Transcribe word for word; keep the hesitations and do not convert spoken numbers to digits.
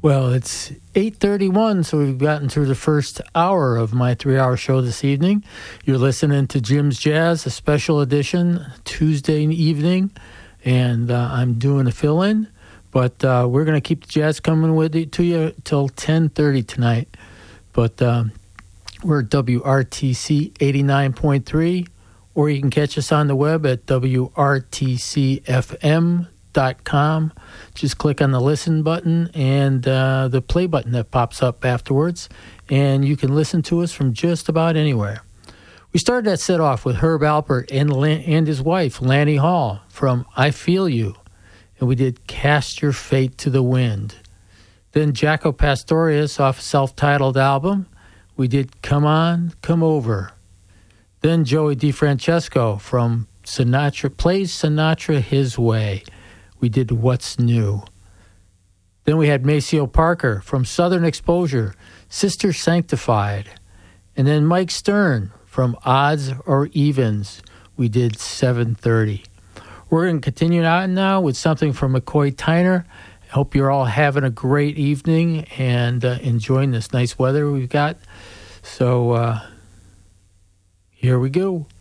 Well, it's eight thirty-one, so we've gotten through the first hour of my three-hour show this evening. You're listening to Jim's Jazz, a special edition, Tuesday evening, and uh, I'm doing a fill-in, but uh, we're going to keep the jazz coming with it to you till ten thirty tonight. But um, we're at W R T C eighty-nine point three, or you can catch us on the web at W R T C F M dot com. Just click on the listen button and uh, the play button that pops up afterwards, and you can listen to us from just about anywhere. We started that set off with Herb Alpert and, Lan- and his wife, Lanny Hall, from I Feel You, and we did Cast Your Fate to the Wind. Then Jaco Pastorius off a self-titled album, we did Come On, Come Over. Then Joey DeFrancesco from Sinatra, plays Sinatra his way. We did What's New. Then we had Maceo Parker from Southern Exposure, Sister Sanctified. And then Mike Stern from Odds or Evens. We did seven thirty. We're going to continue on now with something from McCoy Tyner. I hope you're all having a great evening and uh, enjoying this nice weather we've got. So uh, here we go.